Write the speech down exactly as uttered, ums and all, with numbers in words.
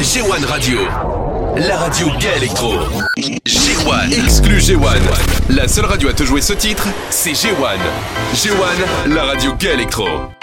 G un Radio. La radio gay électro. G un. Exclu G un. La seule radio à te jouer ce titre, c'est G un. G un, la radio gay électro.